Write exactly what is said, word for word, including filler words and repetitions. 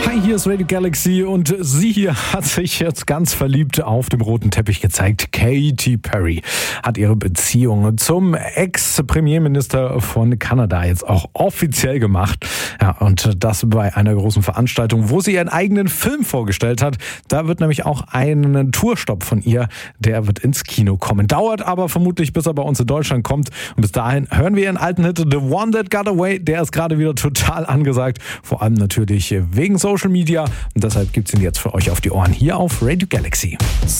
Hi, hier ist Radio Galaxy und sie hier hat sich jetzt ganz verliebt auf dem roten Teppich gezeigt. Katy Perry hat ihre Beziehung zum Ex-Premierminister von Kanada jetzt auch offiziell gemacht. Ja, und das bei einer großen Veranstaltung, wo sie ihren eigenen Film vorgestellt hat. Da wird nämlich auch ein Tourstopp von ihr, der wird ins Kino kommen. Dauert aber vermutlich, bis er bei uns in Deutschland kommt. Und bis dahin hören wir ihren alten Hit The One That Got Away. Der ist gerade wieder total angesagt. Vor allem natürlich wegen Social Media. Und deshalb gibt's ihn jetzt für euch auf die Ohren hier auf Radio Galaxy.